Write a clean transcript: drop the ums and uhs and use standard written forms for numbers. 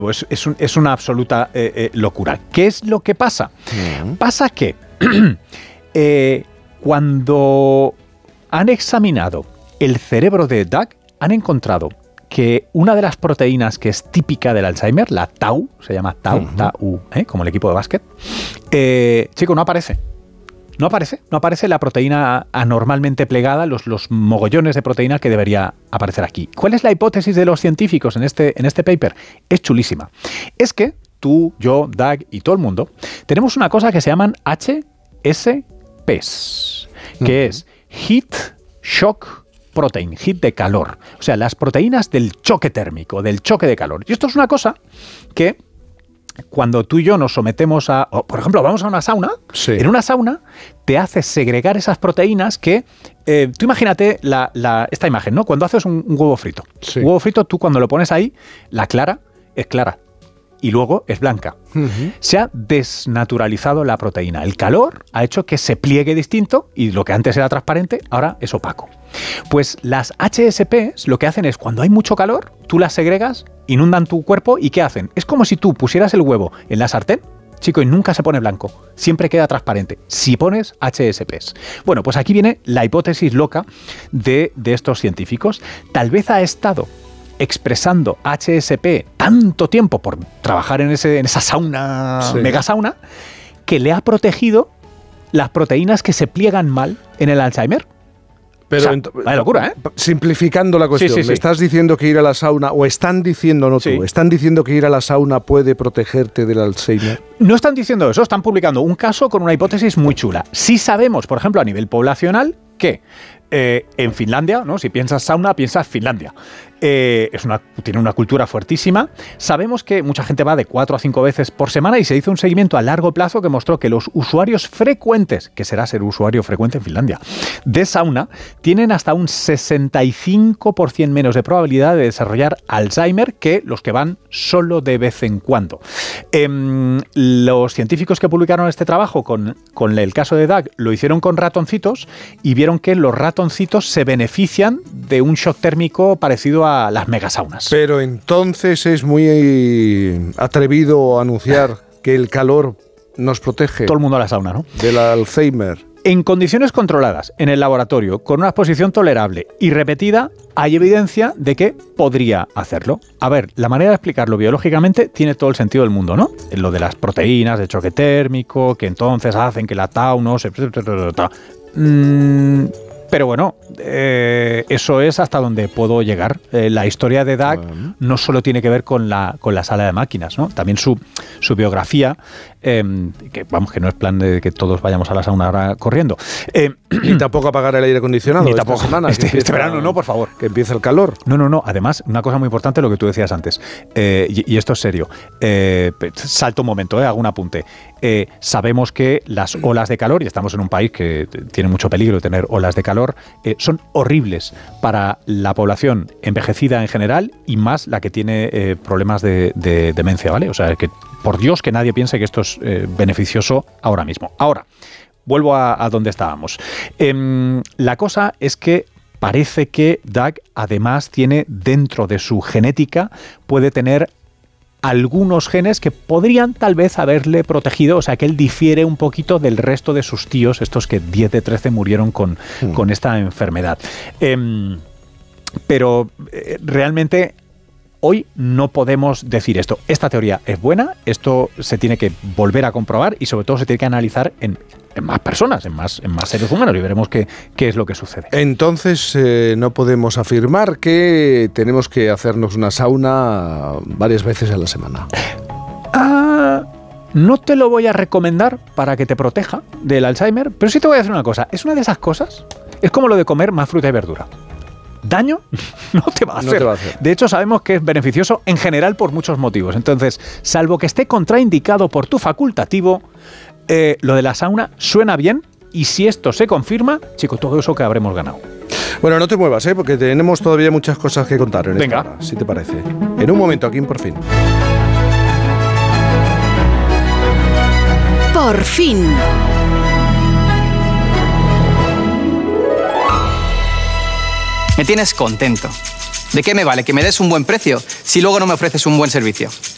Es una absoluta locura. ¿Qué es lo que pasa? Pasa que cuando han examinado el cerebro de Doug, han encontrado que una de las proteínas que es típica del Alzheimer, la Tau, se llama Tau, como el equipo de básquet, chico, no aparece. No aparece la proteína anormalmente plegada, los mogollones de proteínas que debería aparecer aquí. ¿Cuál es la hipótesis de los científicos en este paper? Es chulísima. Es que tú, yo, Doug y todo el mundo tenemos una cosa que se llaman HSPs, que es Heat Shock Protein, heat de calor. O sea, las proteínas del choque térmico, del choque de calor. Y esto es una cosa que cuando tú y yo nos sometemos a... por ejemplo, vamos a una sauna. Sí. En una sauna te hace segregar esas proteínas que... tú imagínate esta imagen, ¿no? Cuando haces un huevo frito. Sí. Un huevo frito, tú cuando lo pones ahí, la clara es clara. Y luego es blanca. Se ha desnaturalizado la proteína. El calor ha hecho que se pliegue distinto y lo que antes era transparente, ahora es opaco. Pues las HSPs lo que hacen es, cuando hay mucho calor, tú las segregas, inundan tu cuerpo y ¿qué hacen? Es como si tú pusieras el huevo en la sartén, chico, y nunca se pone blanco. Siempre queda transparente. Si pones HSPs. Bueno, pues aquí viene la hipótesis loca de estos científicos. Tal vez ha estado expresando HSP tanto tiempo por trabajar en esa sauna, mega sauna, que le ha protegido las proteínas que se pliegan mal en el Alzheimer. Pero vaya locura, ¿eh? Simplificando la cuestión, ¿me estás diciendo que ir a la sauna, o están diciendo, están diciendo que ir a la sauna puede protegerte del Alzheimer? No están diciendo eso, están publicando un caso con una hipótesis muy chula. Sí sabemos, por ejemplo, a nivel poblacional, que en Finlandia, ¿no? Si piensas sauna, piensas Finlandia. Tiene una cultura fuertísima. Sabemos que mucha gente va de 4 a 5 veces por semana y se hizo un seguimiento a largo plazo que mostró que los usuarios frecuentes, que será ser usuario frecuente en Finlandia, de sauna, tienen hasta un 65% menos de probabilidad de desarrollar Alzheimer que los que van solo de vez en cuando. Los científicos que publicaron este trabajo con el caso de Doug lo hicieron con ratoncitos y vieron que los ratoncitos se benefician de un shock térmico parecido a las megasaunas. Pero entonces es muy atrevido anunciar que el calor nos protege. Todo el mundo a la sauna, ¿no? Del Alzheimer. En condiciones controladas, en el laboratorio, con una exposición tolerable y repetida, hay evidencia de que podría hacerlo. A ver, la manera de explicarlo biológicamente tiene todo el sentido del mundo, ¿no? Lo de las proteínas de choque térmico, que entonces hacen que la tau no se... Pero bueno, eso es hasta donde puedo llegar. La historia de Doug no solo tiene que ver con la sala de máquinas, ¿no? También su biografía, que no es plan de que todos vayamos a la sauna ahora corriendo. Ni tampoco apagar el aire acondicionado. Ni tampoco semana, este verano, no, por favor. Que empiece el calor. No. Además, una cosa muy importante, lo que tú decías antes, y esto es serio. Salto un momento, hago un apunte. Sabemos que las olas de calor, y estamos en un país que tiene mucho peligro de tener olas de calor, son horribles para la población envejecida en general y más la que tiene problemas de demencia, ¿vale? O sea, que por Dios que nadie piense que esto es beneficioso ahora mismo. Ahora, vuelvo a donde estábamos. La cosa es que parece que Doug además tiene dentro de su genética, puede tener algunos genes que podrían tal vez haberle protegido, o sea que él difiere un poquito del resto de sus tíos, estos que 10 de 13 murieron con esta enfermedad. Pero realmente hoy no podemos decir esto. Esta teoría es buena, esto se tiene que volver a comprobar y sobre todo se tiene que analizar en más personas, en más seres humanos, y veremos qué es lo que sucede. Entonces no podemos afirmar que tenemos que hacernos una sauna varias veces a la semana. No te lo voy a recomendar para que te proteja del Alzheimer, pero sí te voy a decir una cosa. Es una de esas cosas, es como lo de comer más fruta y verdura. Daño no te va a hacer. De hecho, sabemos que es beneficioso en general por muchos motivos. Entonces, salvo que esté contraindicado por tu facultativo, lo de la sauna suena bien, y si esto se confirma, chico, todo eso que habremos ganado. Bueno, no te muevas, porque tenemos todavía muchas cosas que contar en esta hora, si te parece. En un momento, aquí en Por Fin. Por fin. Me tienes contento. ¿De qué me vale que me des un buen precio si luego no me ofreces un buen servicio?